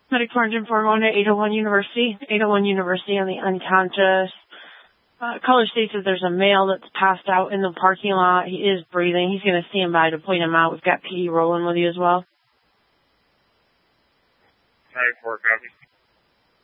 Medic Sergeant 401 at 801 University. 801 University on the unconscious. Caller states that there's a male that's passed out in the parking lot. He is breathing. He's going to stand by to point him out. We've got PD rolling with you as well. 94, copy.